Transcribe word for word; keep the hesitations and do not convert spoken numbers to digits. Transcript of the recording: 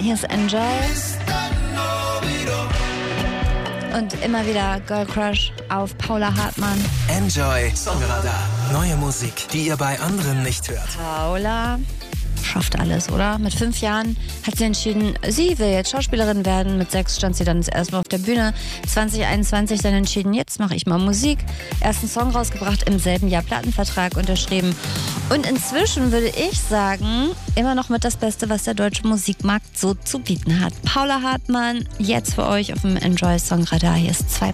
Hier ist Enjoy. Und immer wieder Girl Crush auf Paula Hartmann. Enjoy Songradar. Neue Musik, die ihr bei anderen nicht hört. Paula schafft alles, oder? Mit fünf Jahren hat sie entschieden, sie will jetzt Schauspielerin werden. Mit sechs stand sie dann das erste Mal auf der Bühne. zwanzig einundzwanzig dann entschieden, jetzt mache ich mal Musik. Ersten Song rausgebracht, im selben Jahr Plattenvertrag unterschrieben. Und inzwischen würde ich sagen, immer noch mit das Beste, was der deutsche Musikmarkt so zu bieten hat. Paula Hartmann, jetzt für euch auf dem Enjoy Songradar. Hier ist zwei